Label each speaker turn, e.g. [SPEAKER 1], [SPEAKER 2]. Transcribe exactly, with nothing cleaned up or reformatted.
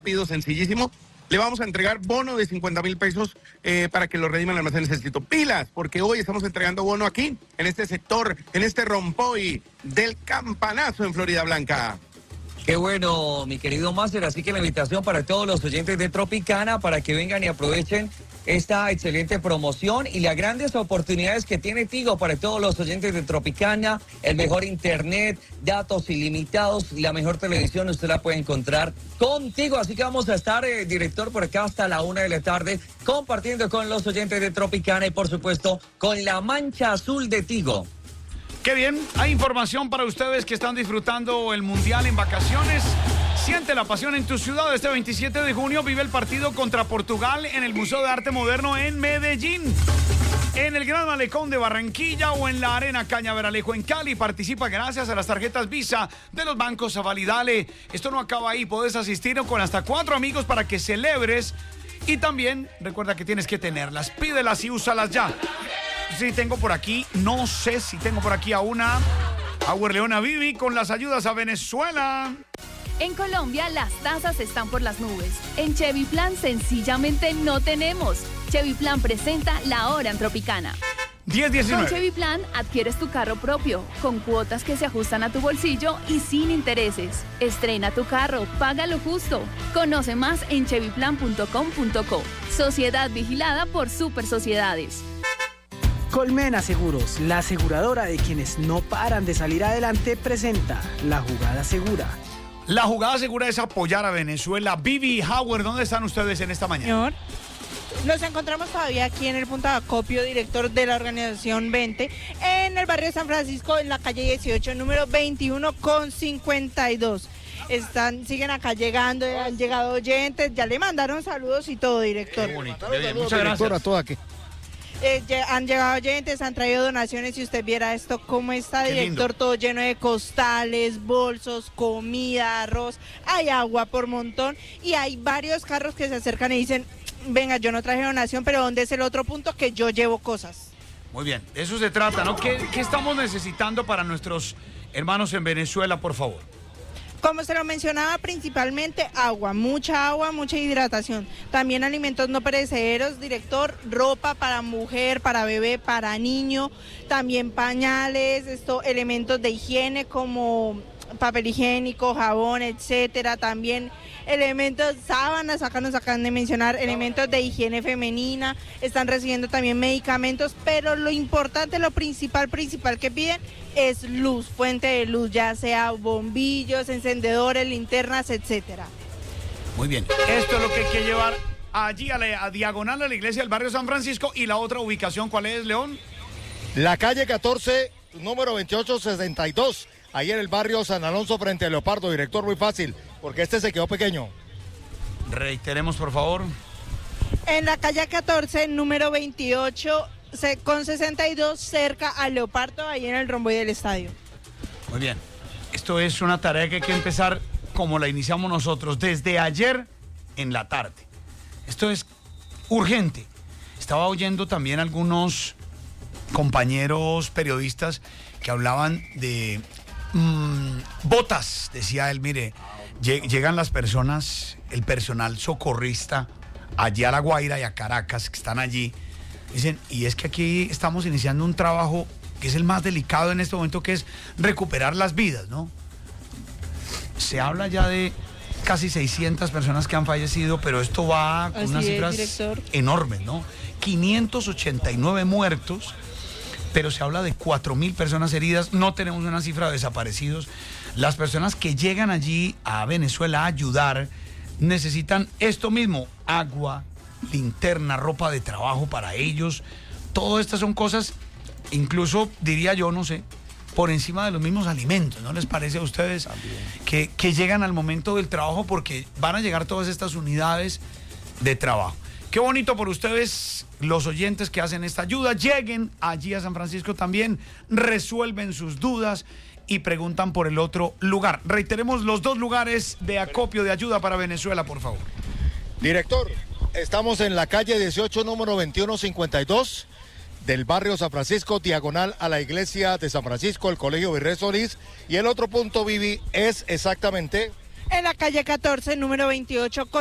[SPEAKER 1] Pido sencillísimo. Le vamos a entregar bono de cincuenta mil pesos eh, para que lo rediman almacenes Éxito. Pilas, porque hoy estamos entregando bono aquí, en este sector, en este rompoy del Campanazo en Florida Blanca.
[SPEAKER 2] Qué bueno, mi querido Máster. Así que la invitación para todos los oyentes de Tropicana para que vengan y aprovechen esta excelente promoción y las grandes oportunidades que tiene Tigo para todos los oyentes de Tropicana. El mejor internet, datos ilimitados, la mejor televisión usted la puede encontrar contigo. Así que vamos a estar, eh, director, por acá hasta la una de la tarde compartiendo con los oyentes de Tropicana y por supuesto con la mancha azul de Tigo.
[SPEAKER 3] Qué bien, hay información para ustedes que están disfrutando el Mundial en vacaciones. Siente la pasión en tu ciudad. Este veintisiete de junio vive el partido contra Portugal en el Museo de Arte Moderno en Medellín. En el Gran Malecón de Barranquilla o en la Arena Cañaveralejo en Cali. Participa gracias a las tarjetas Visa de los bancos Avalidale. Esto no acaba ahí, puedes asistir con hasta cuatro amigos para que celebres. Y también recuerda que tienes que tenerlas, pídelas y úsalas ya. Sí, tengo por aquí, no sé si tengo por aquí a una Auer Leona Vivi con las ayudas a Venezuela.
[SPEAKER 4] En Colombia las tasas están por las nubes. En Chevy Plan sencillamente no tenemos. Chevy Plan presenta la hora en Tropicana.
[SPEAKER 3] diez diecinueve.
[SPEAKER 4] Con Chevy Plan adquieres tu carro propio, con cuotas que se ajustan a tu bolsillo y sin intereses. Estrena tu carro, paga lo justo. Conoce más en chevy plan punto com punto co. Sociedad vigilada por Super Sociedades.
[SPEAKER 5] Colmena Seguros, la aseguradora de quienes no paran de salir adelante, presenta La Jugada Segura.
[SPEAKER 3] La jugada segura es apoyar a Venezuela. Vivi y Howard, ¿dónde están ustedes en esta mañana?
[SPEAKER 6] Señor, nos encontramos todavía aquí en el punto de acopio, director de la organización veinte, en el barrio de San Francisco, en la calle dieciocho, número veintiuno con cincuenta y dos. Están, siguen acá llegando, han llegado oyentes, ya le mandaron saludos y todo, director.
[SPEAKER 3] Qué bonito. Bien, muchas gracias.
[SPEAKER 7] A todo aquí.
[SPEAKER 6] Eh, ya han llegado oyentes, han traído donaciones. Si usted viera esto, cómo está,
[SPEAKER 3] Qué
[SPEAKER 6] director,
[SPEAKER 3] lindo.
[SPEAKER 6] todo lleno de costales, bolsos, comida, arroz, hay agua por montón y hay varios carros que se acercan y dicen, venga, yo no traje donación, pero ¿dónde es el otro punto que yo llevo cosas?
[SPEAKER 3] Muy bien, de eso se trata, ¿no? ¿Qué, qué estamos necesitando para nuestros hermanos en Venezuela, por favor?
[SPEAKER 6] Como se lo mencionaba, principalmente agua, mucha agua, mucha hidratación. También alimentos no perecederos, director, ropa para mujer, para bebé, para niño, también pañales, esto, elementos de higiene como papel higiénico, jabón, etcétera. También elementos, sábanas, acá nos acaban de mencionar, elementos de higiene femenina. Están recibiendo también medicamentos, pero lo importante, lo principal, principal que piden es luz, fuente de luz, ya sea bombillos, encendedores, linternas, etcétera.
[SPEAKER 3] Muy bien, esto es lo que hay que llevar allí a, la, a diagonal a la iglesia del barrio San Francisco. ¿Y la otra ubicación cuál es, León?
[SPEAKER 7] La calle catorce, número veintiocho sesenta y dos, ahí en el barrio San Alonso frente a Leopardo, director, muy fácil, porque este se quedó pequeño.
[SPEAKER 3] Reiteremos, por favor.
[SPEAKER 6] En la calle catorce, número veintiocho con sesenta y dos, cerca a Leopardo, ahí en el romboide del estadio.
[SPEAKER 3] Muy bien, esto es una tarea que hay que empezar como la iniciamos nosotros, desde ayer en la tarde. Esto es urgente. Estaba oyendo también algunos compañeros periodistas que hablaban de mmm, botas, decía él, mire, llegan las personas, el personal socorrista allí a La Guaira y a Caracas, que están allí, dicen, y es que aquí estamos iniciando un trabajo que es el más delicado en este momento, que es recuperar las vidas, ¿no? Se habla ya de casi seiscientas personas que han fallecido, pero esto va con
[SPEAKER 6] Así
[SPEAKER 3] unas
[SPEAKER 6] es,
[SPEAKER 3] cifras
[SPEAKER 6] director.
[SPEAKER 3] enormes, ¿no? quinientos ochenta y nueve muertos, pero se habla de cuatro mil personas heridas, no tenemos una cifra de desaparecidos. Las personas que llegan allí a Venezuela a ayudar necesitan esto mismo, agua, linterna, ropa de trabajo para ellos. Todas estas son cosas, incluso diría yo, no sé, por encima de los mismos alimentos, ¿no les parece a ustedes? Que, que llegan al momento del trabajo porque van a llegar todas estas unidades de trabajo. Qué bonito por ustedes, los oyentes que hacen esta ayuda. Lleguen allí a San Francisco también, resuelven sus dudas y preguntan por el otro lugar. Reiteremos los dos lugares de acopio de ayuda para Venezuela, por favor.
[SPEAKER 7] Director, estamos en la calle dieciocho, número veintiuno cincuenta y dos, del barrio San Francisco, diagonal a la iglesia de San Francisco, el Colegio Virrey Solís. Y el otro punto, Vivi, es exactamente
[SPEAKER 6] En la calle catorce, número veintiocho, con